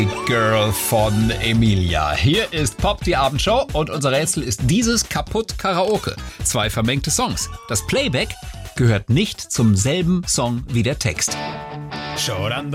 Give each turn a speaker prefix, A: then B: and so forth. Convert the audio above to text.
A: Girl von Emilia. Hier ist Pop, die Abendshow, und unser Rätsel ist dieses Kaputt-Karaoke. 2 vermengte Songs. Das Playback gehört nicht zum selben Song wie der Text.